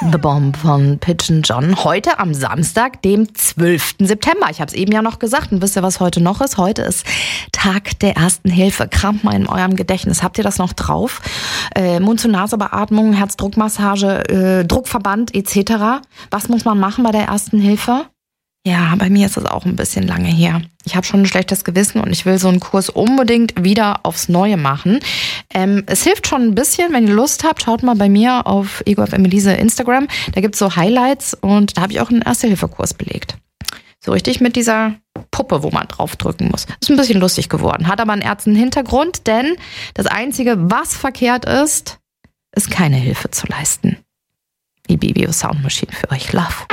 The Bomb von Pigeon John. Heute am Samstag, dem 12. September. Ich habe es eben ja noch gesagt. Und wisst ihr, was heute noch ist? Heute ist Tag der Ersten Hilfe. Kramt mal in eurem Gedächtnis. Habt ihr das noch drauf? Mund-zu-Nase-Beatmung, Herzdruckmassage, Druckverband etc. Was muss man machen bei der Ersten Hilfe? Ja, bei mir ist es auch ein bisschen lange her. Ich habe schon ein schlechtes Gewissen und ich will so einen Kurs unbedingt wieder aufs Neue machen. Es hilft schon ein bisschen, wenn ihr Lust habt, schaut mal bei mir auf Ego FM Elise Instagram. Da gibt's so Highlights und da habe ich auch einen Erste-Hilfe-Kurs belegt. So richtig mit dieser Puppe, wo man draufdrücken muss. Ist ein bisschen lustig geworden, hat aber einen ernsten Hintergrund, denn das Einzige, was verkehrt ist keine Hilfe zu leisten. Die BBO Sound Machine für euch. Love.